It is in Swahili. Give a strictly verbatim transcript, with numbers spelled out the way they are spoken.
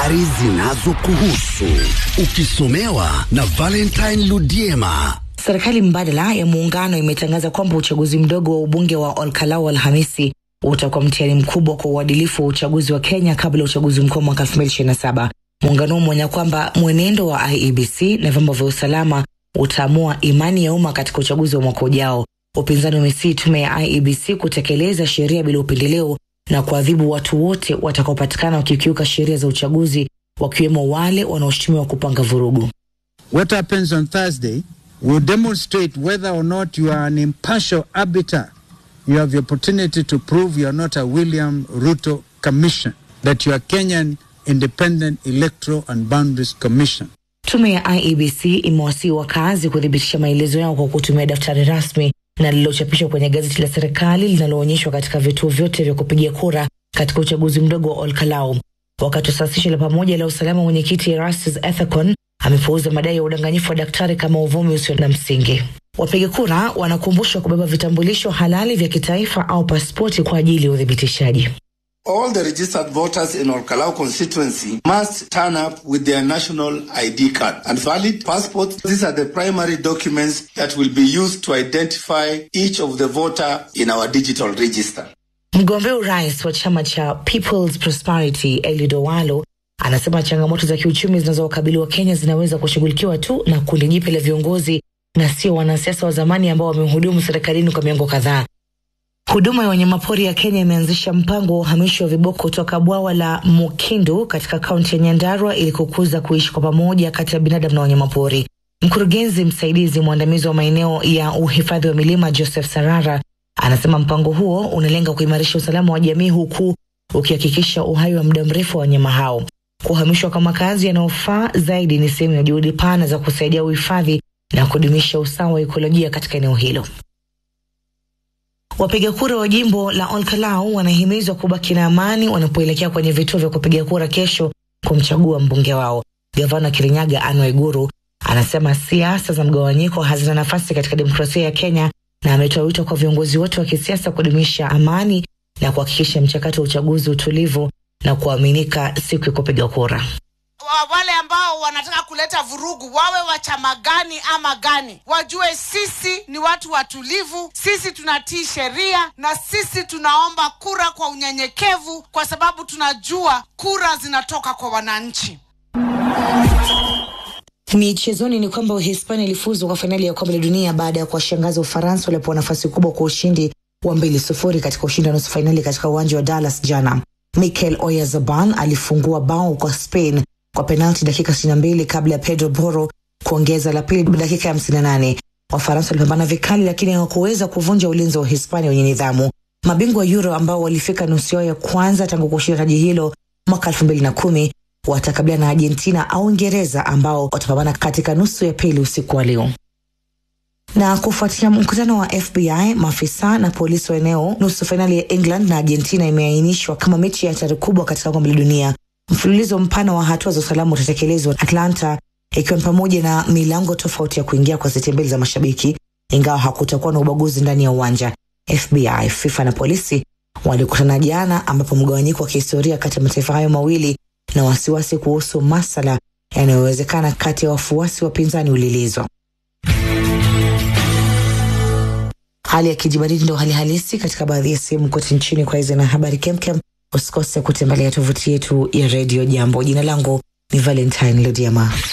habari zinazokuhusu, ukisomewa na Valentine Ludiema. Serikali mbadala ya muungano imetangaza kwamba uchaguzi mdogo wa ubunge wa Olkalau Alhamisi utakuwa mtihani mkubwa kwa uadilifu wa uchaguzi wa Kenya kabla uchaguzi mkuu mwaka elfu mbili ishirini na saba. Muungano umeonya kwamba mwenendo wa I E B C na vyombo vya usalama utaamua imani ya umma katika uchaguzi wa mwaka ujao. Upinzani umesii tume ya I E B C kutekeleza sheria bila upendeleo na kuadhibu watu wote watakaopatikana wakikiuka sheria za uchaguzi, wakiwemo wale wanaoshutumiwa kupanga vurugu. What happens on Thursday will demonstrate whether or not you are an impartial arbiter. You have the opportunity to prove you are not a William Ruto commission, that you are Kenyan Independent Electoral and Boundaries Commission. Tume ya I E B C imewasihi wakazi kudhibitisha maelezo yao kwa kutumia daftari rasmi na lililochapishwa kwenye gazeti la serikali linaloonyeshwa katika vituo vyote vya kupigia kura katika uchaguzi mdogo wa Olkalau. Wakati wa sasisho la pamoja la usalama, mwenyekiti Erastus Ethekon amepuuza madai ya udanganyifu wa daktari kama uvumi usio na msingi. Wapiga kura wanakumbushwa kubeba vitambulisho halali vya kitaifa au pasipoti kwa ajili ya udhibitishaji. All the registered voters in Olkalau constituency must turn up with their national I D card and valid passports. These are the primary documents that will be used to identify each of the voter in our digital register. Mgombea urais wa chama cha People's Prosperity Eliud Owalo anasema changamoto za kiuchumi zinazowakabili wa Kenya zinaweza kushughulikiwa tu na kundi jipya la viongozi na sio wanasiasa wa zamani ambao wamehudumu serikalini kwa miongo kadhaa. Huduma ya wanyamapori ya Kenya imeanzisha mpango wa uhamisho wa viboko kutoka bwawa la Mukindu katika kaunti ya Nyandarua ili kukuza kuishi kwa pamoja kati ya binadamu na wanyamapori. Mkurugenzi msaidizi mwandamizi wa maeneo ya uhifadhi wa milima Joseph Sarara anasema mpango huo unalenga kuimarisha usalama wa jamii huku ukihakikisha uhai wa muda mrefu wa wanyama hao. Kuhamishwa kwa makazi yanayofaa zaidi ni sehemu ya juhudi pana za kusaidia uhifadhi na kudumisha usawa wa ekolojia katika eneo hilo. Wapiga kura wa jimbo la Olkalau wanahimizwa kubaki na amani wanapoelekea kwenye vituo vya kupiga kura kesho kumchagua mbunge wao. Gavana Kirinyaga Anne Waiguru anasema siasa za mgawanyiko hazina nafasi katika demokrasia ya Kenya, na ametoa wito kwa viongozi wote wa kisiasa kudumisha amani na kuhakikisha mchakato wa uchaguzi utulivu na kuaminika siku ya kupiga kura. Wale ambao wanataka kuleta vurugu, wawe wa chama gani ama gani, wajue sisi ni watu watulivu, sisi tunatii sheria na sisi tunaomba kura kwa unyenyekevu kwa sababu tunajua kura zinatoka kwa wananchi. Michezoni ni kwamba Uhispania ilifuzu kwa finali ya kombe la dunia baada ya kuwashangaza Ufaransa walipokuwa nafasi kubwa kwa ushindi wa mbili sufuri katika ushindi wa nusu finali katika uwanja wa Dallas jana. Mikel Oyarzabal alifungua bao kwa Spain kwa penalti dakika sitini na mbili kabla ya Pedro Porro kuongeza la pili dakika ya hamsini na nane. Wafaransa walipambana vikali lakini hawakuweza kuvunja ulinzi wa Hispania wenye nidhamu. Mabingwa Euro ambao walifika nusu yao ya kwanza tangu kushinda taji hilo mwaka elfu mbili na kumi watakabiliana na Argentina au Uingereza ambao watapambana katika nusu ya pili usiku wa leo. Na kufuatia mkutano wa F B I, maafisa na polisi wa eneo, nusu finali ya England na Argentina imeainishwa kama mechi ya hatari kubwa katika kombe la dunia. Mfululizo mpana wa hatua za usalama utatekelezwa Atlanta, ikiwa ni pamoja na milango tofauti ya kuingia kwa seti mbili za mashabiki, ingawa hakutakuwa na ubaguzi ndani ya uwanja. F B I, FIFA na polisi walikutana jana, ambapo mgawanyiko wa kihistoria kati ya mataifa hayo mawili na wasiwasi kuhusu masala yanayowezekana kati ya wafuasi wapinzani ulilizwa. Hali ya kijibaridi ndio hali halisi katika baadhi ya sehemu kote nchini. Kwa hizo na habari kemkem, usikose kutembelea tovuti yetu ya Radio Jambo. Jina langu ni Valentine Ludiema.